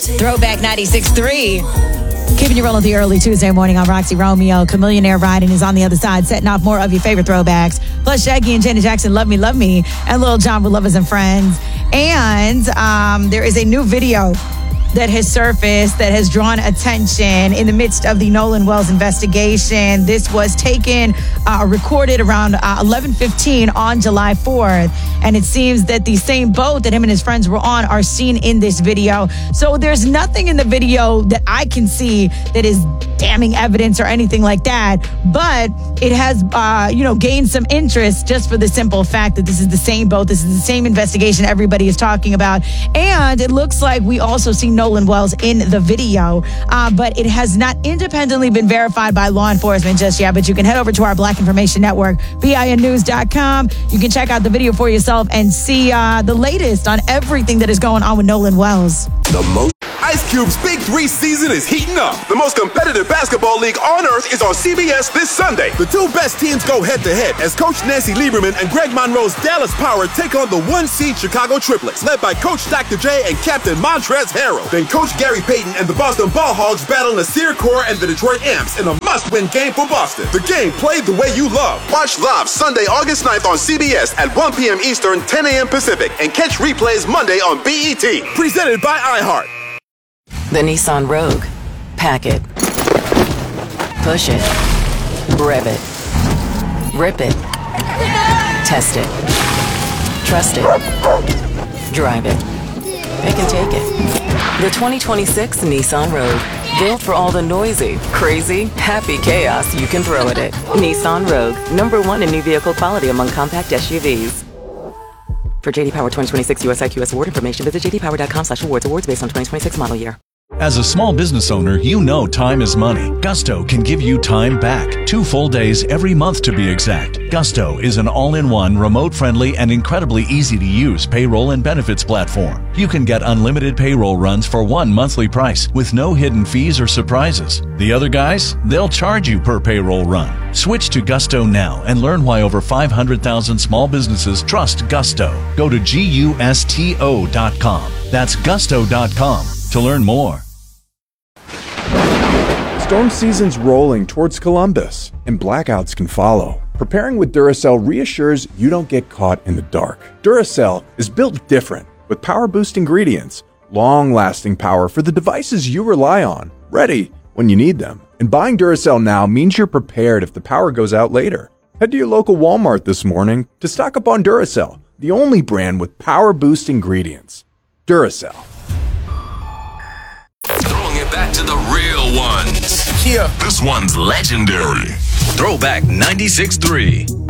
Throwback 96.3. Keeping you rolling the early Tuesday morning on Roxy Romeo. Chamillionaire Riding is on the other side, setting off more of your favorite throwbacks. Plus Shaggy and Janet Jackson, Love Me, Love Me. And Lil Jon with Lovers and Friends. And there is a new video that has surfaced that has drawn attention in the midst of the Nolan Wells investigation. This was taken, recorded around 11:15 on July 4th. And it seems that the same boat that him and his friends were on are seen in this video. So there's nothing in the video that I can see that is damning evidence or anything like that. But it has, gained some interest just for the simple fact that this is the same boat. This is the same investigation everybody is talking about. And it looks like we also see Nolan Wells in the video, but it has not independently been verified by law enforcement just yet. But you can head over to our Black Information Network, BINnews.com. You can check out the video for yourself and see the latest on everything that is going on with Nolan Wells. Ice Cube's Big 3 season is heating up. The most competitive basketball league on earth is on CBS this Sunday. The two best teams go head-to-head as Coach Nancy Lieberman and Greg Monroe's Dallas Power take on the one-seed Chicago Triplets, led by Coach Dr. J and Captain Montrezl Harrell. Then Coach Gary Payton and the Boston Ball Hogs battle Nasir Kaur and the Detroit Amps in a must-win game for Boston. The game played the way you love. Watch live Sunday, August 9th on CBS at 1 p.m. Eastern, 10 a.m. Pacific, and catch replays Monday on BET. Presented by iHeart. The Nissan Rogue. Pack it. Push it. Rev it. Rip it. Test it. Trust it. Drive it. It can take it. The 2026 Nissan Rogue. Built for all the noisy, crazy, happy chaos you can throw at it. Nissan Rogue. #1 in new vehicle quality among compact SUVs. For JD Power 2026 US IQS award information, visit jdpower.com/awards. Awards based on 2026 model year. As a small business owner, you know time is money. Gusto can give you time back. 2 full days every month to be exact. Gusto is an all-in-one, remote-friendly, and incredibly easy-to-use payroll and benefits platform. You can get unlimited payroll runs for one monthly price with no hidden fees or surprises. The other guys, they'll charge you per payroll run. Switch to Gusto now and learn why over 500,000 small businesses trust Gusto. Go to GUSTO.com. That's Gusto.com to learn more. Storm season's rolling towards Columbus, and blackouts can follow. Preparing with Duracell reassures you don't get caught in the dark. Duracell is built different, with power-boost ingredients, long-lasting power for the devices you rely on, ready when you need them. And buying Duracell now means you're prepared if the power goes out later. Head to your local Walmart this morning to stock up on Duracell, the only brand with power-boost ingredients. Duracell. Throwing it back to the real ones. Yeah. This one's legendary. Throwback 96.3.